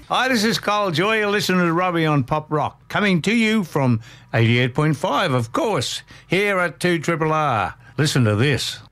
Hi, this is Carl Joy. You're listening to Robbie on Pop Rock, coming to you from 88.5, of course, here at 2RRR. Listen to this.